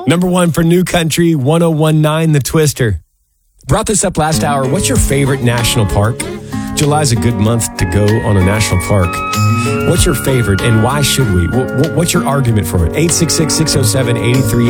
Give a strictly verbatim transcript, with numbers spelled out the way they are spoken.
know. Number one for New Country, one oh one point nine The Twister. Brought this up last hour. What's your favorite national park? July's a good month to go on a national park. What's your favorite and why should we? What's your argument for it? eight six six, six oh seven, eight three